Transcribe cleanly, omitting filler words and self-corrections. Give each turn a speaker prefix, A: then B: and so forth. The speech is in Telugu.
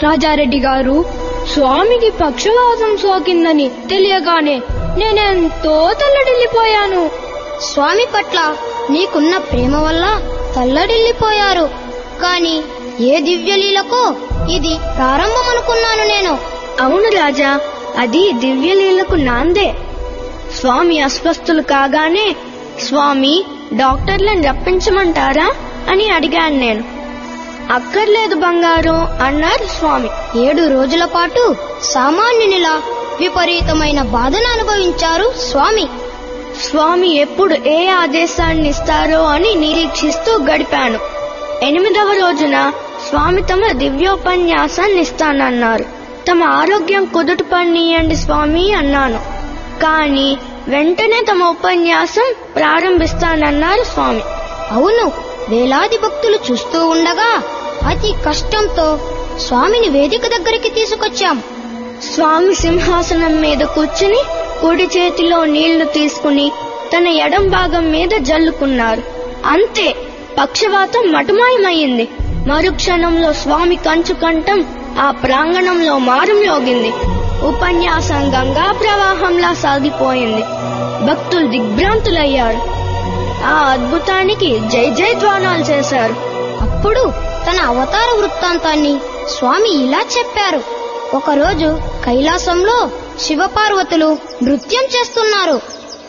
A: రాజారెడ్డి గారు, స్వామికి పక్షవాతం సోకిందని తెలియగానే నేనెంతో తల్లడిల్లిపోయాను.
B: స్వామి పట్ల నీకున్న ప్రేమ వల్ల తల్లడిల్లిపోయారు. కాని ఏ దివ్యలీలకో ఇది ప్రారంభమనుకున్నాను నేను.
A: అవును రాజా, అది దివ్యలీలకు నాందే. స్వామి అస్వస్థులు కాగానే, స్వామి డాక్టర్లను రప్పించమంటారా అని అడిగాను నేను. అక్కర్లేదు బంగారు అన్నారు స్వామి.
B: 7 రోజుల పాటు సామాన్యునిలా విపరీతమైన బాధను అనుభవించారు స్వామి.
A: స్వామి ఎప్పుడు ఏ ఆదేశాన్ని ఇస్తారో అని నిరీక్షిస్తూ గడిపాను. 8వ రోజున స్వామి తమ దివ్యోపన్యాసాన్ని ఇస్తానన్నారు. తమ ఆరోగ్యం కుదుట పనియండి స్వామి అన్నాను. కాని వెంటనే తమ ఉపన్యాసం ప్రారంభిస్తానన్నారు స్వామి.
B: అవును, వేలాది భక్తులు చూస్తూ ఉండగా అతి కష్టంతో స్వామిని వేదిక దగ్గరికి తీసుకొచ్చాం.
A: స్వామి సింహాసనం మీద కూర్చుని కుడి చేతిలో నీళ్లు తీసుకుని తన ఎడం భాగం మీద జల్లుకున్నారు. అంతే, పక్షవాతం మటుమాయమయ్యింది. మరుక్షణంలో స్వామి కంచు కంఠం ఆ ప్రాంగణంలో మారుమ్యోగింది. ఉపన్యాసం గంగా ప్రవాహంలా సాగిపోయింది. భక్తులు దిగ్భ్రాంతులయ్యారు. ఆ అద్భుతానికి జై జయధ్వానాలు చేశారు.
B: అప్పుడు తన అవతార వృత్తాంతాన్ని స్వామి ఇలా చెప్పారు. ఒకరోజు కైలాసంలో శివపార్వతులు నృత్యం చేస్తున్నారు.